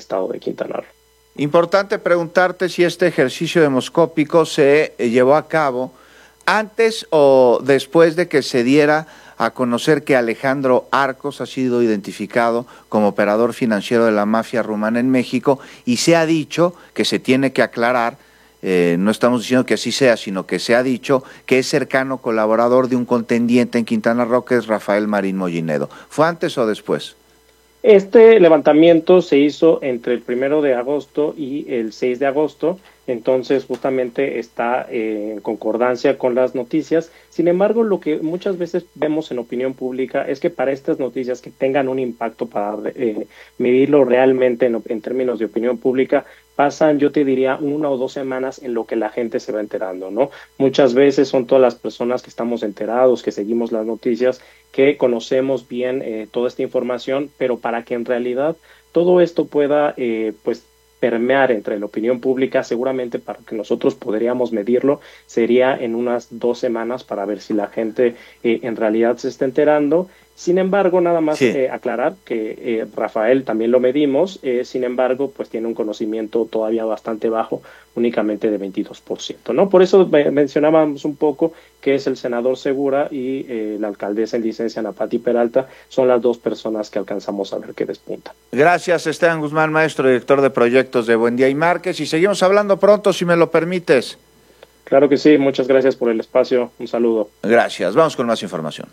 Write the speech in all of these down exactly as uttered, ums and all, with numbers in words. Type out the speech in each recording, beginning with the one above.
estado de Quintana Roo. Importante preguntarte si este ejercicio demoscópico se llevó a cabo antes o después de que se diera a conocer que Alejandro Arcos ha sido identificado como operador financiero de la mafia rumana en México, y se ha dicho que se tiene que aclarar, eh, no estamos diciendo que así sea, sino que se ha dicho que es cercano colaborador de un contendiente en Quintana Roo, que es Rafael Marín Mollinedo. ¿Fue antes o después? Este levantamiento se hizo entre el primero de agosto y el seis de agosto, entonces justamente está eh, en concordancia con las noticias. Sin embargo, lo que muchas veces vemos en opinión pública es que para estas noticias que tengan un impacto para eh, medirlo realmente en, en términos de opinión pública, pasan, yo te diría, una o dos semanas en lo que la gente se va enterando, ¿no? Muchas veces son todas las personas que estamos enterados, que seguimos las noticias, que conocemos bien eh, toda esta información, pero para que en realidad todo esto pueda, eh, pues, permear entre la opinión pública, seguramente para que nosotros podríamos medirlo, sería en unas dos semanas para ver si la gente eh, en realidad se está enterando. Sin embargo, nada más sí. eh, aclarar que eh, Rafael también lo medimos, eh, sin embargo, pues tiene un conocimiento todavía bastante bajo, únicamente de veintidós por ciento, ¿no? Por eso eh, mencionábamos un poco que es el senador Segura y eh, la alcaldesa en licencia, Ana Pati Peralta, son las dos personas que alcanzamos a ver que despuntan. Gracias, Esteban Guzmán, maestro, director de proyectos de Buendía y Márquez, y seguimos hablando pronto, si me lo permites. Claro que sí, muchas gracias por el espacio, un saludo. Gracias, vamos con más información.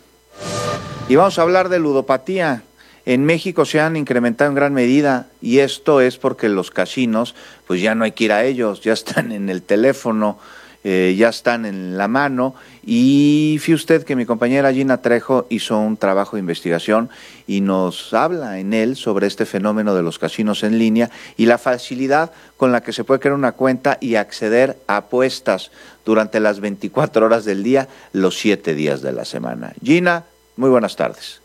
Y vamos a hablar de ludopatía. En México se han incrementado en gran medida, y esto es porque los casinos, pues ya no hay que ir a ellos, ya están en el teléfono, eh, ya están en la mano. Y fíjese usted que mi compañera Gina Trejo hizo un trabajo de investigación y nos habla en él sobre este fenómeno de los casinos en línea y la facilidad con la que se puede crear una cuenta y acceder a apuestas durante las veinticuatro horas del día, los siete días de la semana. Gina, muy buenas tardes.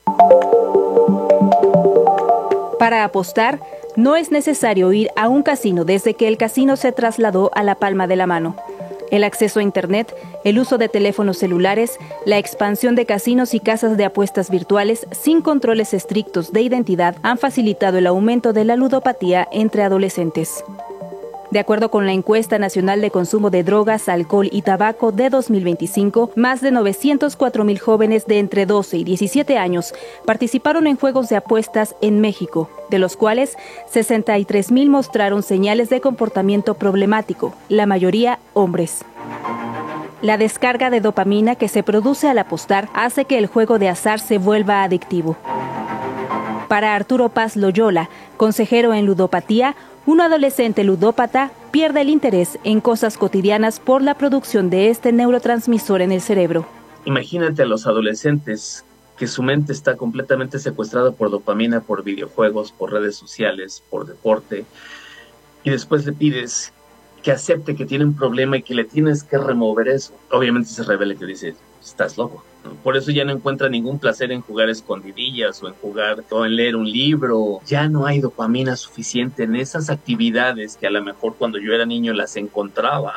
Para apostar, no es necesario ir a un casino desde que el casino se trasladó a la palma de la mano. El acceso a Internet, el uso de teléfonos celulares, la expansión de casinos y casas de apuestas virtuales sin controles estrictos de identidad han facilitado el aumento de la ludopatía entre adolescentes. De acuerdo con la Encuesta Nacional de Consumo de Drogas, Alcohol y Tabaco de dos mil veinticinco, más de novecientos cuatro mil jóvenes de entre doce y diecisiete años participaron en juegos de apuestas en México, de los cuales sesenta y tres mil mostraron señales de comportamiento problemático, la mayoría hombres. La descarga de dopamina que se produce al apostar hace que el juego de azar se vuelva adictivo. Para Arturo Paz Loyola, consejero en ludopatía, un adolescente ludópata pierde el interés en cosas cotidianas por la producción de este neurotransmisor en el cerebro. Imagínate a los adolescentes que su mente está completamente secuestrada por dopamina, por videojuegos, por redes sociales, por deporte, y después le pides que acepte que tiene un problema y que le tienes que remover eso. Obviamente se revela que dice, estás loco. Por eso ya no encuentra ningún placer en jugar escondidillas o en jugar o en leer un libro. Ya no hay dopamina suficiente en esas actividades que a lo mejor cuando yo era niño las encontraba.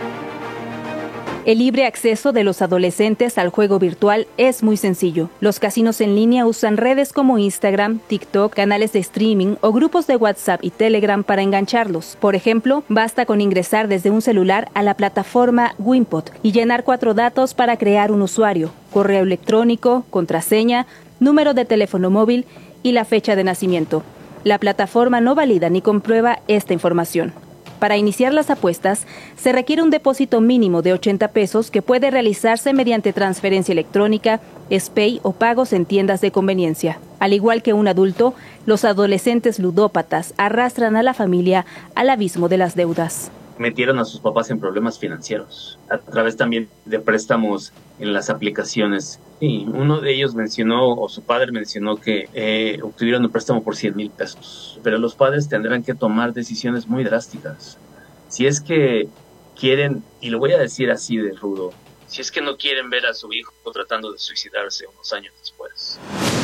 El libre acceso de los adolescentes al juego virtual es muy sencillo. Los casinos en línea usan redes como Instagram, TikTok, canales de streaming o grupos de WhatsApp y Telegram para engancharlos. Por ejemplo, basta con ingresar desde un celular a la plataforma Wimpot y llenar cuatro datos para crear un usuario: correo electrónico, contraseña, número de teléfono móvil y la fecha de nacimiento. La plataforma no valida ni comprueba esta información. Para iniciar las apuestas, se requiere un depósito mínimo de ochenta pesos que puede realizarse mediante transferencia electrónica, SPAY o pagos en tiendas de conveniencia. Al igual que un adulto, los adolescentes ludópatas arrastran a la familia al abismo de las deudas. Metieron a sus papás en problemas financieros, a través también de préstamos en las aplicaciones. Sí, uno de ellos mencionó, o su padre mencionó, que eh, obtuvieron un préstamo por cien mil pesos. Pero los padres tendrán que tomar decisiones muy drásticas. Si es que quieren, y lo voy a decir así de rudo, si es que no quieren ver a su hijo tratando de suicidarse unos años después.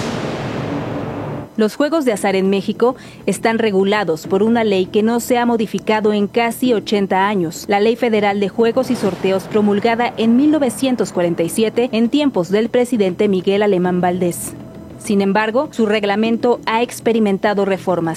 Los juegos de azar en México están regulados por una ley que no se ha modificado en casi ochenta años, la Ley Federal de Juegos y Sorteos, promulgada en mil novecientos cuarenta y siete en tiempos del presidente Miguel Alemán Valdés. Sin embargo, su reglamento ha experimentado reformas